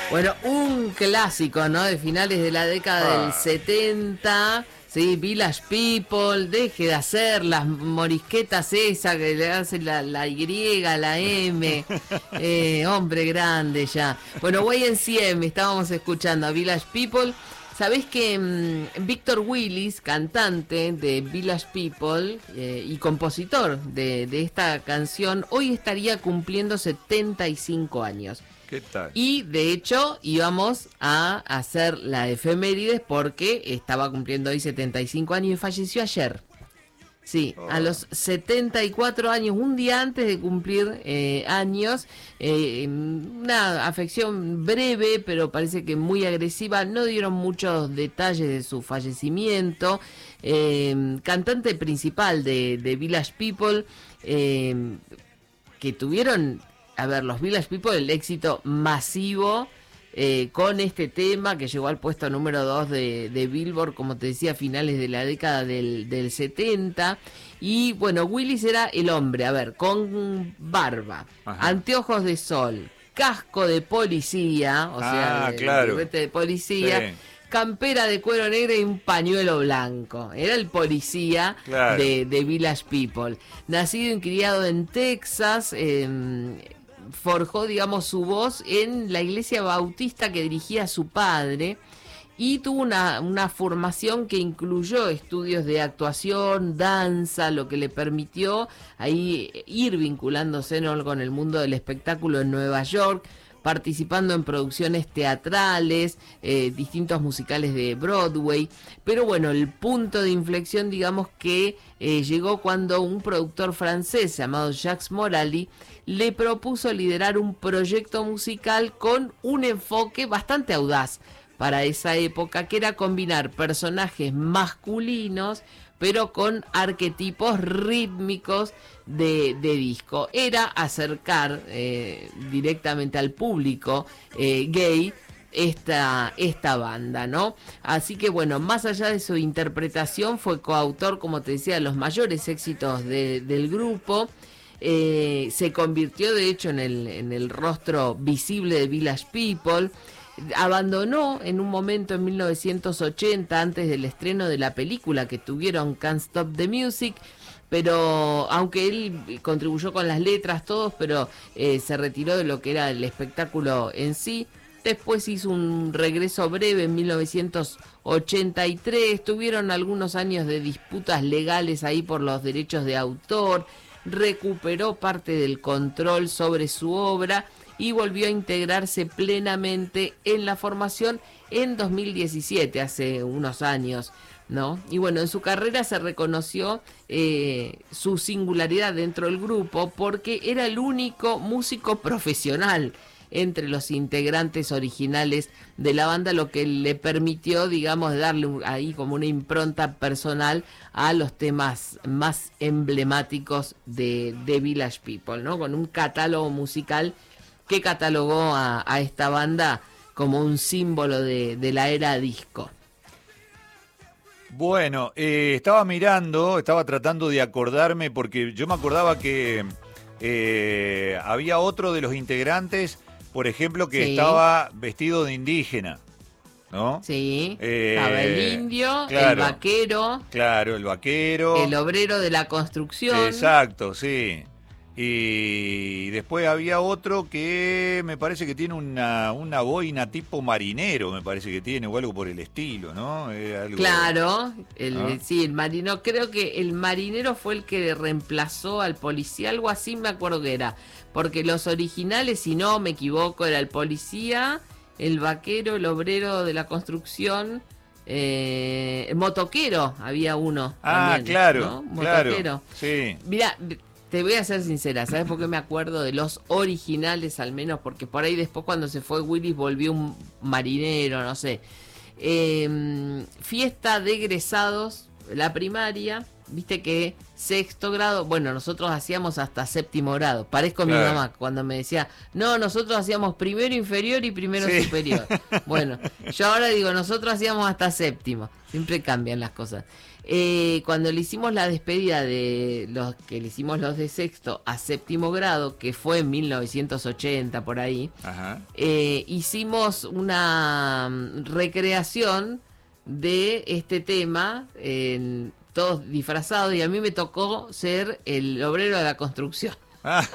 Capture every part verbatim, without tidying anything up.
Bueno, un clásico, ¿no? De finales de la década Ah. del setenta. Sí, Village People, deje de hacer las morisquetas esas que le hacen la, la Y, la M. Eh, hombre grande ya. Bueno, Y M C A estábamos escuchando a Village People. Sabés que mmm, Víctor Willis, cantante de Village People eh, y compositor de, de esta canción, hoy estaría cumpliendo setenta y cinco años. ¿Qué tal? Y de hecho íbamos a hacer la efemérides porque estaba cumpliendo hoy setenta y cinco años y falleció ayer. Sí, Oh. a los setenta y cuatro años, un día antes de cumplir eh, años, eh, una afección breve, pero parece que muy agresiva. No dieron muchos detalles de su fallecimiento. Eh, cantante principal de, de Village People, eh, que tuvieron, a ver, los Village People, el éxito masivo eh, con este tema que llegó al puesto número dos de, de Billboard, como te decía, a finales de la década del, del setenta. Y bueno, Willis era el hombre, a ver, con barba, Ajá. anteojos de sol, casco de policía, o sea, Ah, de, claro. de, de policía, Sí. campera de cuero negro y un pañuelo blanco. Era el policía Claro. de, de Village People. Nacido y criado en Texas, eh, forjó, digamos, su voz en la iglesia bautista que dirigía su padre y tuvo una, una formación que incluyó estudios de actuación, danza, lo que le permitió ahí ir vinculándose, ¿no?, con el mundo del espectáculo en Nueva York, participando en producciones teatrales, eh, distintos musicales de Broadway. Pero bueno, el punto de inflexión, digamos, que eh, llegó cuando un productor francés llamado Jacques Morali le propuso liderar un proyecto musical con un enfoque bastante audaz para esa época, que era combinar personajes masculinos pero con arquetipos rítmicos de, de disco. Era acercar eh, directamente al público eh, gay esta, esta banda, ¿no? Así que bueno, más allá de su interpretación, fue coautor, como te decía, de los mayores éxitos de, del grupo. Eh, se convirtió de hecho en el, en el rostro visible de Village People. Abandonó en un momento en mil novecientos ochenta, antes del estreno de la película que tuvieron, Can't Stop the Music, pero aunque él contribuyó con las letras, todos, pero eh, se retiró de lo que era el espectáculo en sí. Después hizo un regreso breve en mil novecientos ochenta y tres, tuvieron algunos años de disputas legales ahí por los derechos de autor, recuperó parte del control sobre su obra y volvió a integrarse plenamente en la formación en dos mil diecisiete, hace unos años, ¿no? Y bueno, en su carrera se reconoció eh, su singularidad dentro del grupo porque era el único músico profesional entre los integrantes originales de la banda, lo que le permitió, digamos, darle ahí como una impronta personal a los temas más emblemáticos de, de Village People, ¿no? Con un catálogo musical que catalogó a, a esta banda como un símbolo de, de la era disco. Bueno, eh, estaba mirando, estaba tratando de acordarme, porque yo me acordaba que eh, había otro de los integrantes, por ejemplo, que Sí. estaba vestido de indígena, ¿no? Sí, Eh, estaba el indio, claro. el vaquero, Claro, el vaquero. el obrero de la construcción. Exacto, sí. Y después había otro que me parece que tiene una, una boina tipo marinero, me parece que tiene, o algo por el estilo, ¿no? Eh, algo... Claro, el, ¿Ah? sí, el marino, creo que el marinero fue el que reemplazó al policía, algo así me acuerdo que era, porque los originales, si no me equivoco, era el policía, el vaquero, el obrero de la construcción, eh, el motoquero, había uno. Ah, también, claro, ¿no? claro, Motoquero. sí. Mira, te voy a ser sincera, ¿sabes por qué me acuerdo de los originales al menos? Porque por ahí después cuando se fue Willis volvió un marinero, no sé. Eh, fiesta de egresados, la primaria, viste que sexto grado, bueno, nosotros hacíamos hasta séptimo grado. Parezco Claro. mi mamá cuando me decía, no, nosotros hacíamos primero inferior y primero Sí. superior. Bueno, yo ahora digo, nosotros hacíamos hasta séptimo. Siempre cambian las cosas. Eh, cuando le hicimos la despedida de los que le hicimos los de sexto a séptimo grado, que fue en mil novecientos ochenta por ahí, Ajá. eh, hicimos una mm, recreación de este tema, en, todos disfrazados, y a mí me tocó ser el obrero de la construcción. Ah,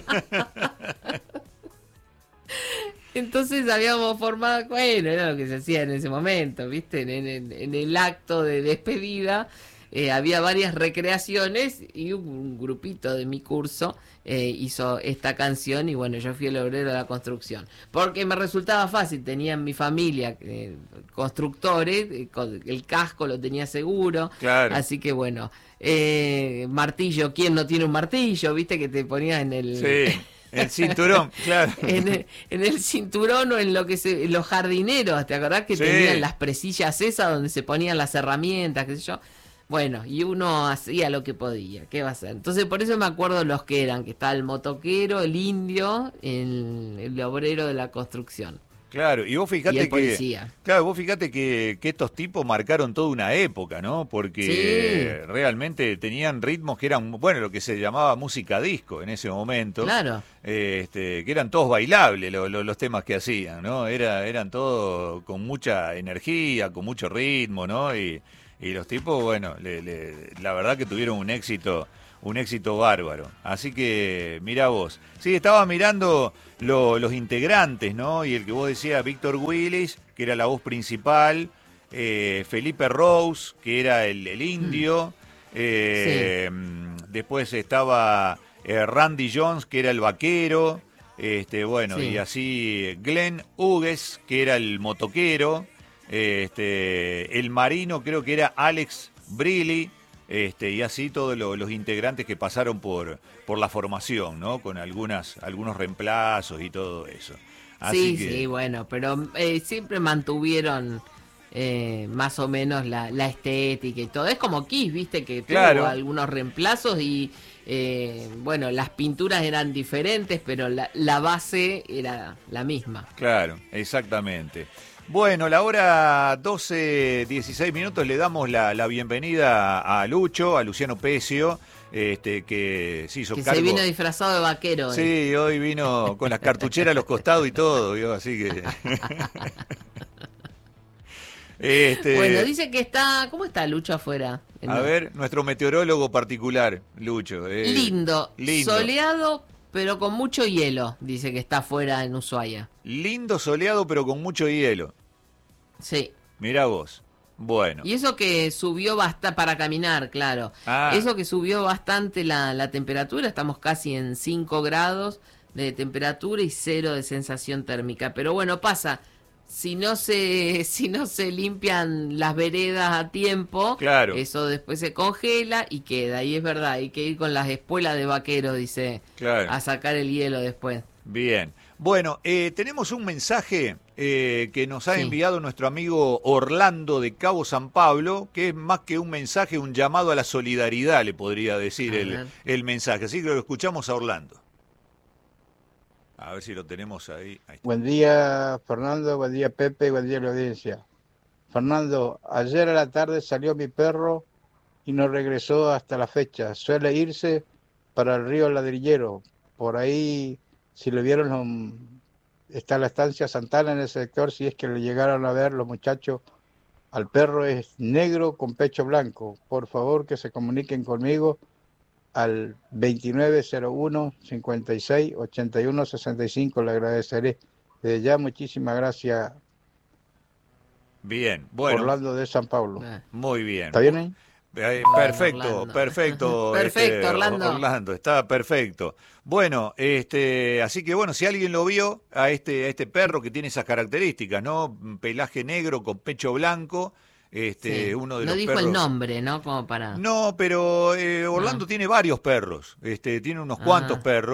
Entonces habíamos formado, bueno, era lo que se hacía en ese momento, ¿viste? En, en- en el acto de despedida eh, había varias recreaciones y un, un grupito de mi curso eh, hizo esta canción y bueno, yo fui el obrero de la construcción. Porque me resultaba fácil, tenía en mi familia eh, constructores, eh, con- el casco lo tenía seguro, Claro. así que bueno, eh, martillo, ¿quién no tiene un martillo? ¿Viste que te ponías en el... Sí, el cinturón, claro. En el, en el cinturón o en lo que se, en los jardineros, ¿te acordás que Sí. tenían las presillas esas donde se ponían las herramientas, qué sé yo? Bueno, y uno hacía lo que podía, ¿qué va a hacer? Entonces por eso me acuerdo los que eran, que estaba el motoquero, el indio, el, el obrero de la construcción. Claro, y vos Y fijate el que, policía. claro, vos fijate que, que estos tipos marcaron toda una época, ¿no? Porque Sí. realmente tenían ritmos que eran, bueno, lo que se llamaba música disco en ese momento. Claro. eh, Este, que eran todos bailables lo- lo- los temas que hacían, ¿no? Era, eran todos con mucha energía, con mucho ritmo, ¿no? Y, y los tipos, bueno, le- le- la verdad que tuvieron un éxito, un éxito bárbaro. Así que, mirá vos. Sí, estaba mirando lo- los integrantes, ¿no? Y el que vos decías, Víctor Willis, que era la voz principal, eh, Felipe Rose, que era el, el indio, eh, después estaba eh, Randy Jones, que era el vaquero, este, bueno, Sí. y así Glenn Hughes, que era el motoquero, este, el marino creo que era Alex Brilli, este, y así todos lo- los integrantes que pasaron por, por la formación, ¿no? Con algunas, algunos reemplazos y todo eso. Así Sí, que, sí, bueno, pero eh, siempre mantuvieron eh, más o menos la, la estética y todo. Es como Kiss, viste, que tuvo Claro. algunos reemplazos y, eh, bueno, las pinturas eran diferentes, pero la, la base era la misma. claro, exactamente. Bueno, la hora doce, dieciséis minutos, le damos la, la bienvenida a Lucho, a Luciano Pecio, este, que se hizo Que cargo. se vino disfrazado de vaquero. hoy. Sí, hoy vino con las cartucheras a los costados y todo, ¿vio? Así que... este, Bueno, dice que está... ¿Cómo está Lucho afuera? a ver, nuestro meteorólogo particular, Lucho. eh, Lindo, lindo. soleado, pero con mucho hielo, dice que está afuera en Ushuaia. Lindo, soleado, pero con mucho hielo. Sí. Mirá vos. Bueno. Y eso que subió bastante para caminar, claro. Ah. Eso que subió bastante la, la temperatura, estamos casi en cinco grados de temperatura y cero de sensación térmica. Pero bueno, pasa, si no se, si no se limpian las veredas a tiempo, Claro. eso después se congela y queda. Y es verdad, hay que ir con las espuelas de vaquero, dice, Claro. a sacar el hielo después. Bien. Bueno, eh, tenemos un mensaje eh, que nos ha Sí. enviado nuestro amigo Orlando de Cabo San Pablo, que es más que un mensaje, un llamado a la solidaridad, le podría decir A el, ver. el mensaje. Así que lo escuchamos a Orlando. A ver si lo tenemos ahí. Ahí está. Buen día, Fernando. Buen día, Pepe. Buen día, la audiencia. Fernando, ayer a la tarde salió mi perro y no regresó hasta la fecha. Suele irse para el río Ladrillero. Por ahí, si lo vieron, lo- está la estancia Santana en ese sector. Si es que le llegaron a ver los muchachos, al perro es negro con pecho blanco. Por favor, que se comuniquen conmigo al veintinueve cero uno, cincuenta y seis, ochenta y uno, sesenta y cinco. Le agradeceré. Desde ya, muchísimas gracias, Bien, bueno, Orlando de San Pablo. Ah. muy bien. ¿Está bien ahí? Eh, Bueno, perfecto, Orlando. perfecto. Perfecto, este, Orlando. Orlando, está perfecto. Bueno, este, así que bueno, si alguien lo vio a este, a este perro que tiene esas características, ¿no? Pelaje negro con pecho blanco, este, Sí. uno de no los dijo perros. el nombre, ¿no? Como para... No, pero eh, Orlando No. tiene varios perros, este, tiene unos Ah. cuantos perros.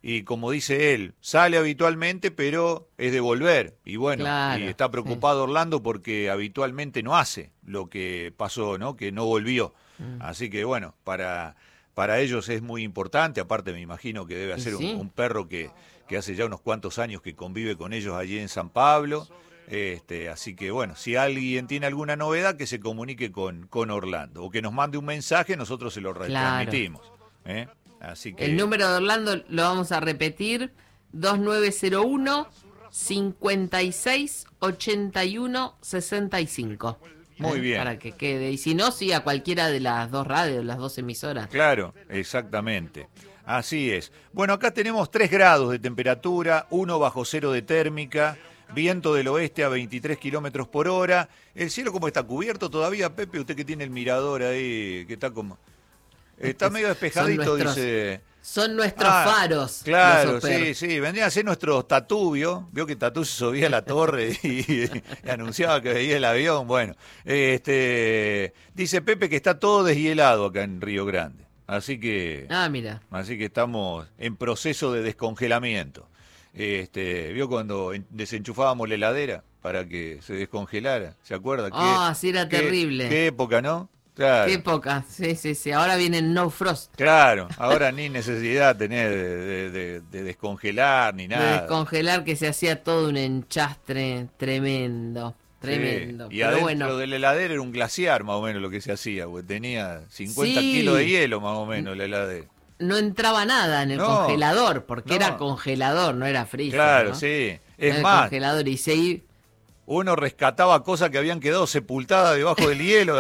y como dice él, sale habitualmente, pero es de volver. Y bueno, Claro, y está preocupado sí. Orlando porque habitualmente no hace lo que pasó, ¿no? Que no volvió. Mm. Así que bueno, para, para ellos es muy importante. Aparte me imagino que debe Y ser un, sí. un perro que, que hace ya unos cuantos años que convive con ellos allí en San Pablo. Este, así que bueno, si alguien tiene alguna novedad, que se comunique con, con Orlando o que nos mande un mensaje, nosotros se lo Claro. retransmitimos. ¿eh? Así que El número de Orlando lo vamos a repetir, dos nueve cero uno, cincuenta y seis, ochenta y uno, sesenta y cinco. Muy ¿eh? bien. Para que quede. Y si no, sí, a cualquiera de las dos radios, las dos emisoras. Claro, exactamente. Así es. Bueno, acá tenemos tres grados de temperatura, uno bajo cero de térmica, viento del oeste a veintitrés kilómetros por hora. ¿El cielo cómo está? ¿Cubierto todavía, Pepe? Usted que tiene el mirador ahí, que está como... Está medio despejadito, Son nuestros- dice... Son nuestros Ah, faros. Claro, los Oper. sí, sí. Vendría a ser nuestro Tatú, ¿vio? Vio que Tatú se subía a la torre y, y anunciaba que veía el avión. Bueno, este dice Pepe que está todo deshielado acá en Río Grande. Así que, Ah, mira. así que estamos en proceso de descongelamiento. Este, ¿vio cuando en- desenchufábamos la heladera para que se descongelara? ¿Se acuerda? Qué- Ah, sí, era qué- terrible. Qué época, ¿no? Claro. Qué época. Sí, sí, sí. Ahora vienen no frost. Claro, ahora ni necesidad tener de, de- de- de descongelar ni De nada. descongelar, que se hacía todo un enchastre tremendo. Tremendo. Sí, y Pero adentro bueno. de la heladera era un glaciar más o menos lo que se hacía, porque tenía cincuenta Sí. kilos de hielo más o menos la heladera. No entraba nada en el No, congelador, porque no. era congelador, no era freezer. Claro, ¿no? sí. Era Es el más, congelador y se i- uno rescataba cosas que habían quedado sepultadas debajo del hielo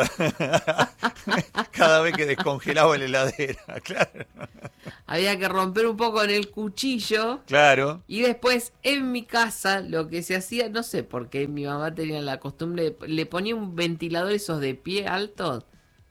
cada vez que descongelaba la heladera. Claro, había que romper un poco en el cuchillo. claro. Y después en mi casa lo que se hacía, no sé por qué mi mamá tenía la costumbre, de- le ponía un ventilador esos de pie altos.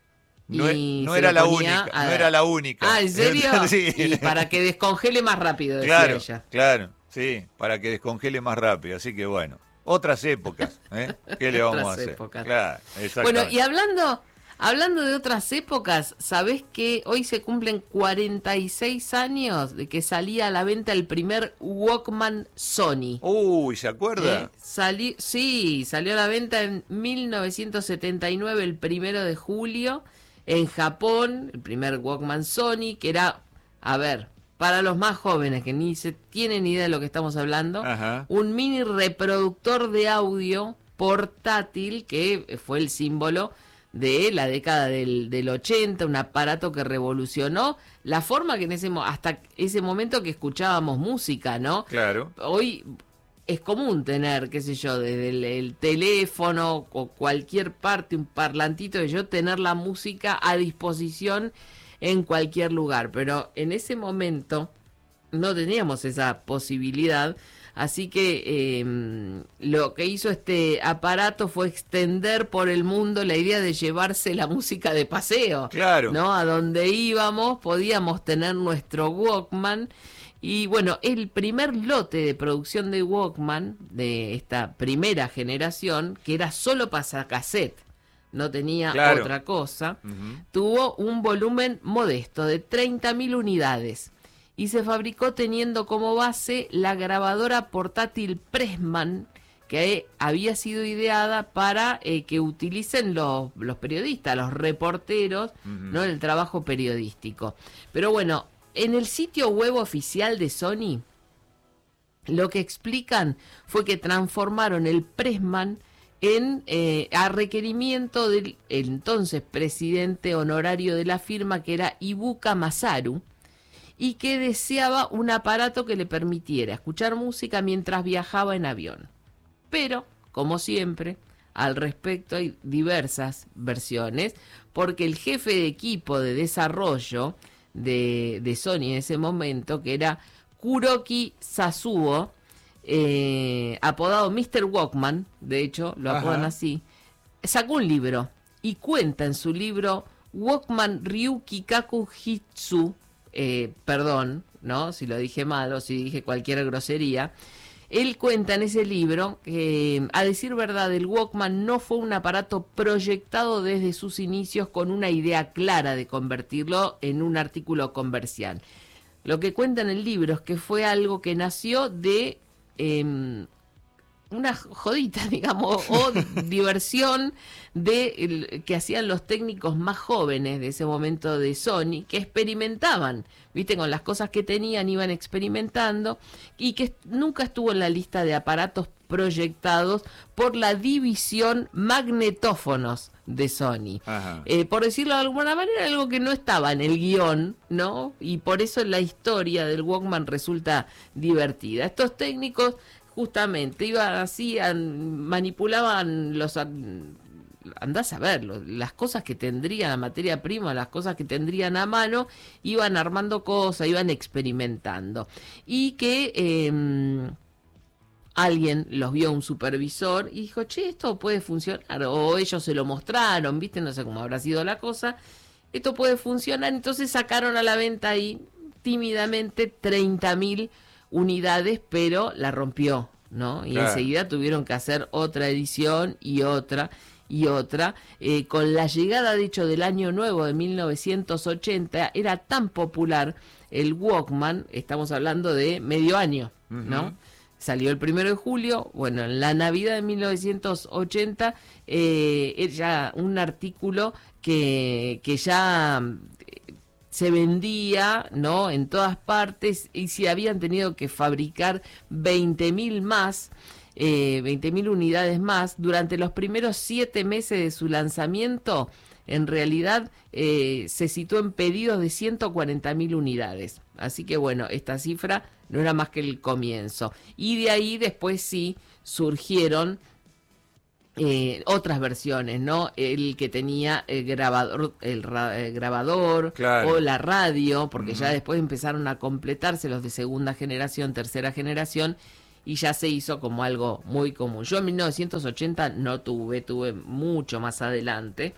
No, e- y no se era lo la ponía única, a- no era la única. Ah, ¿en serio? Sí. Y para que descongele más rápido, decía Claro, ella. claro, sí, para que descongele más rápido. Así que bueno, otras épocas, ¿eh? ¿Qué le vamos Otras a hacer? épocas. Claro, Bueno, exactamente. y hablando, hablando de otras épocas, ¿sabés que hoy se cumplen cuarenta y seis años de que salía a la venta el primer Walkman Sony? Uy, ¿se acuerda? ¿Eh? Salí, sí, salió a la venta en mil novecientos setenta y nueve, el primero de julio, en Japón, el primer Walkman Sony, que era, a ver, para los más jóvenes que ni se tienen idea de lo que estamos hablando, Ajá. un mini reproductor de audio portátil que fue el símbolo de la década del, del ochenta, un aparato que revolucionó la forma que en ese mo- hasta ese momento que escuchábamos música, ¿no? Claro. Hoy es común tener, qué sé yo, desde el, el teléfono o cualquier parte, un parlantito de yo, tener la música a disposición en cualquier lugar. Pero en ese momento no teníamos esa posibilidad. Así que eh, lo que hizo este aparato fue extender por el mundo la idea de llevarse la música de paseo. Claro. ¿No? A donde íbamos podíamos tener nuestro Walkman. Y bueno, el primer lote de producción de Walkman, de esta primera generación, que era solo pasacassette, no tenía Claro. otra cosa, Ujú. tuvo un volumen modesto de treinta mil unidades y se fabricó teniendo como base la grabadora portátil Pressman, que había sido ideada para eh, que utilicen los, los periodistas, los reporteros, Ujú. ¿no? El trabajo periodístico. Pero bueno, en el sitio web oficial de Sony, lo que explican fue que transformaron el Pressman en eh, a requerimiento del entonces presidente honorario de la firma, que era Ibuka Masaru, y que deseaba un aparato que le permitiera escuchar música mientras viajaba en avión. Pero, como siempre, al respecto hay diversas versiones, porque el jefe de equipo de desarrollo de, de Sony en ese momento, que era Kuroki Sasuo, eh, apodado mister Walkman, de hecho lo apodan Ajá. así, sacó un libro y cuenta en su libro Walkman Ryuki Kaku Hitsu, eh, perdón, ¿no? Si lo dije mal o si dije cualquier grosería. Él cuenta en ese libro que, a decir verdad, el Walkman no fue un aparato proyectado desde sus inicios con una idea clara de convertirlo en un artículo comercial. Lo que cuenta en el libro es que fue algo que nació de eh, una jodita, digamos, o diversión de el, que hacían los técnicos más jóvenes de ese momento de Sony, que experimentaban, viste, con las cosas que tenían, iban experimentando, y que nunca estuvo en la lista de aparatos proyectados por la división magnetófonos de Sony. Eh, por decirlo de alguna manera, algo que no estaba en el guión, ¿no? Y por eso la historia del Walkman resulta divertida. Estos técnicos justamente iban así, manipulaban los... andás a ver, las cosas que tendrían, la materia prima, las cosas que tendrían a mano, iban armando cosas, iban experimentando. Y que eh, alguien los vio, un supervisor, y dijo, che, esto puede funcionar, o ellos se lo mostraron, viste, no sé cómo habrá sido la cosa, esto puede funcionar, entonces sacaron a la venta ahí, tímidamente, treinta mil unidades, pero la rompió, ¿no? Y claro, enseguida tuvieron que hacer otra edición y otra y otra. Eh, con la llegada, de hecho, del año nuevo de mil novecientos ochenta, era tan popular el Walkman, estamos hablando de medio año, ¿no? Uh-huh. Salió el primero de julio, bueno, en la Navidad de mil novecientos ochenta, eh, era ya un artículo que, que ya se vendía, ¿no?, en todas partes, y si habían tenido que fabricar veinte mil más, eh, veinte mil unidades más, durante los primeros siete meses de su lanzamiento, en realidad eh, se situó en pedidos de ciento cuarenta mil unidades. Así que bueno, esta cifra no era más que el comienzo. Y de ahí después sí surgieron Eh, otras versiones, ¿no? El que tenía el grabador, el, ra, el grabador, claro, o la radio, porque uh-huh, ya después empezaron a completarse los de segunda generación, tercera generación, y ya se hizo como algo muy común. Yo en mil novecientos ochenta no tuve, tuve mucho más adelante,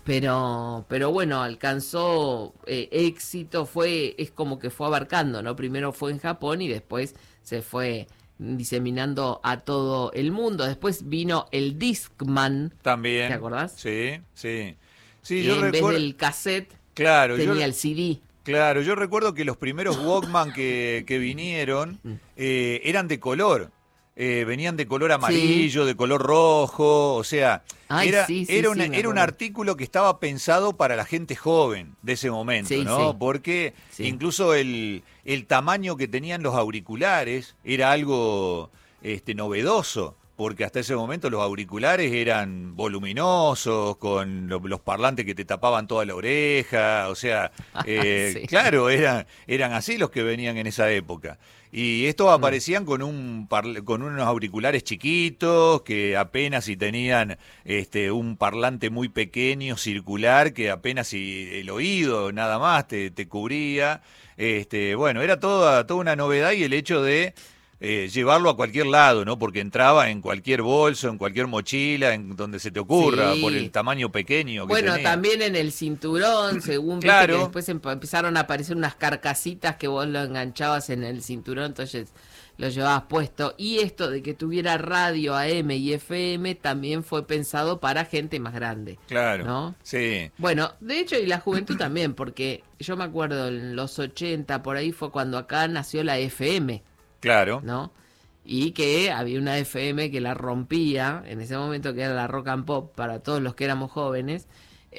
pero pero bueno, alcanzó eh, éxito, fue, es como que fue abarcando, ¿no? Primero fue en Japón y después se fue diseminando a todo el mundo. Después vino el Discman. También. ¿Te acordás? Sí, sí. Sí, que yo en recuerdo... vez del cassette, claro, tenía yo... el C D. Claro, yo recuerdo que los primeros Walkman que, que vinieron eh, eran de color. Eh, venían de color amarillo, sí, de color rojo, o sea, Ay, era, sí, sí, era, una, sí, era un artículo que estaba pensado para la gente joven de ese momento, sí, ¿no? Sí. Porque sí, incluso el, el tamaño que tenían los auriculares era algo este, novedoso, porque hasta ese momento los auriculares eran voluminosos, con lo, los parlantes que te tapaban toda la oreja, o sea, eh, sí, claro, eran, eran así los que venían en esa época. Y estos aparecían con un con unos auriculares chiquitos que apenas si tenían este un parlante muy pequeño, circular, que apenas si el oído nada más te, te cubría. Este, bueno, era toda, toda una novedad, y el hecho de eh, llevarlo a cualquier lado, ¿no? Porque entraba en cualquier bolso, en cualquier mochila, en donde se te ocurra, sí, por el tamaño pequeño que bueno, tenía. También en el cinturón, según claro, viste, que después empezaron a aparecer unas carcasitas que vos lo enganchabas en el cinturón, entonces lo llevabas puesto. Y esto de que tuviera radio A M y F M también fue pensado para gente más grande. Claro, ¿no? Sí. Bueno, de hecho, y la juventud también, porque yo me acuerdo en los ochenta, por ahí fue cuando acá nació la F M. Claro. ¿No? Y que había una F M que la rompía en ese momento, que era la Rock and Pop para todos los que éramos jóvenes.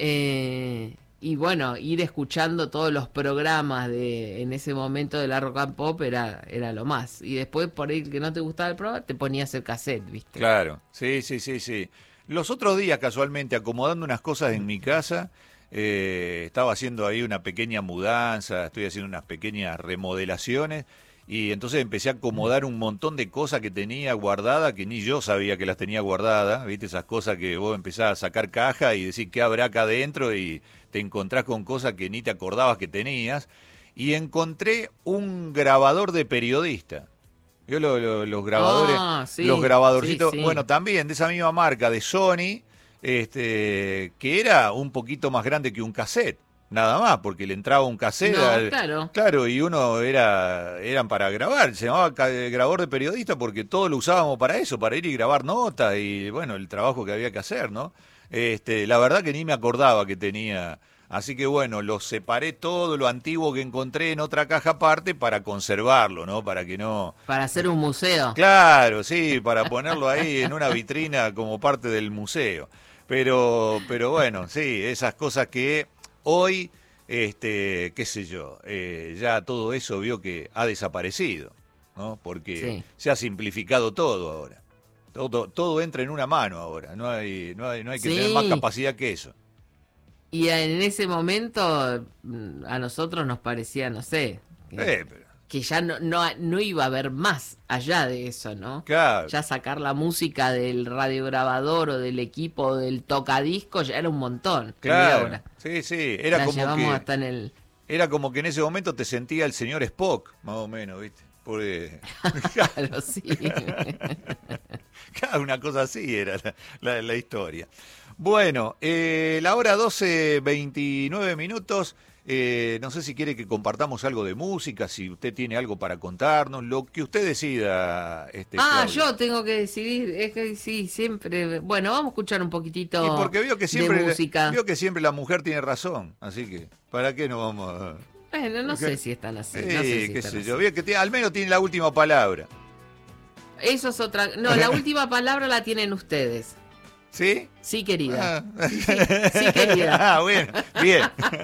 Eh, y bueno, ir escuchando todos los programas de en ese momento de la Rock and Pop era, era lo más. Y después, por ahí que no te gustaba el programa, te ponías el cassette, ¿viste? Claro, sí, sí, sí, sí. Los otros días, casualmente, acomodando unas cosas en mi casa, eh, estaba haciendo ahí una pequeña mudanza, estoy haciendo unas pequeñas remodelaciones. Y entonces empecé a acomodar un montón de cosas que tenía guardadas, que ni yo sabía que las tenía guardadas, ¿viste? Esas cosas que vos empezás a sacar caja y decís qué habrá acá adentro, y te encontrás con cosas que ni te acordabas que tenías. Y encontré un grabador de periodista. Yo lo, lo, los grabadores, ah, sí, los grabadorcitos, sí, sí. Bueno, también de esa misma marca, de Sony, este, que era un poquito más grande que un cassette. Nada más, porque le entraba un cassette. No, al, claro. Claro, y uno era eran para grabar. Se llamaba grabador de periodista porque todos lo usábamos para eso, para ir y grabar notas y, bueno, el trabajo que había que hacer, ¿no? Este, la verdad que ni me acordaba que tenía Así que bueno, lo separé todo lo antiguo que encontré en otra caja aparte para conservarlo, ¿no? Para que no... Para hacer un museo. Claro, sí, para ponerlo ahí en una vitrina como parte del museo. Pero, pero bueno, sí, esas cosas que hoy, este, qué sé yo, eh, ya todo eso vio que ha desaparecido, ¿no? Porque Sí. se ha simplificado todo ahora. Todo, todo entra en una mano ahora, no hay, no hay, no hay que Sí. tener más capacidad que eso. Y en ese momento mm, a nosotros nos parecía, no sé, que, Eh, pero, que ya no, no, no iba a haber más allá de eso, ¿no? claro, Ya sacar la música del radiograbador o del equipo o del tocadisco ya era un montón. claro, Ahora. sí, sí, era La como llevamos que hasta en el... era como que en ese momento te sentía el señor Spock, más o menos, ¿viste? Porque Claro, sí. cada una cosa así era la, la- la historia. Bueno, eh, la hora doce, veintinueve minutos. Eh, no sé si quiere que compartamos algo de música, si usted tiene algo para contarnos, lo que usted decida. Este, Ah, Claudia. yo tengo que decidir, es que sí, siempre... Bueno, vamos a escuchar un poquitito Y porque vio que de siempre música. vio que siempre la mujer tiene razón, así que ¿para qué no vamos a... Bueno, no Ok. sé si están así. Sí, no sé si qué están sé así. yo, vio que tiene- al menos tiene la última palabra. Eso es otra... No, la última palabra la tienen ustedes. ¿Sí? Sí, querida. Ah. Sí, sí, querida. Ah, bueno, bien.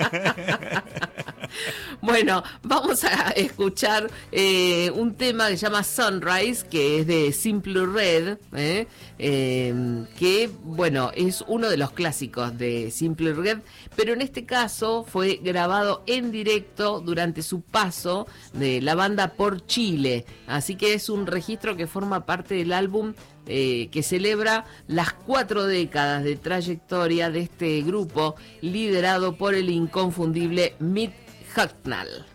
Bueno, vamos a escuchar eh, un tema que se llama Sunrise, que es de Simple Red, ¿eh? Eh, que, bueno, es uno de los clásicos de Simple Red, pero en este caso fue grabado en directo durante su paso de la banda por Chile. Así que es un registro que forma parte del álbum eh, que celebra las cuatro décadas de trayectoria de este grupo liderado por el inconfundible Mick Hucknall.